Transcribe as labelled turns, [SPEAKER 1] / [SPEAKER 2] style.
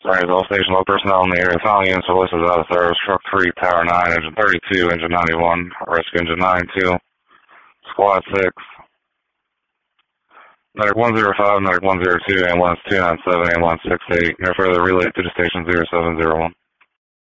[SPEAKER 1] Sorry, all station, low personnel in the area. Final units are listed out of service. Truck 3, Tower 9, Engine 32, Engine 91, Rescue Engine 92, Squad 6, Medic 105, Medic 102, Ambulance 297, Ambulance 68. No further relay to the station 0701.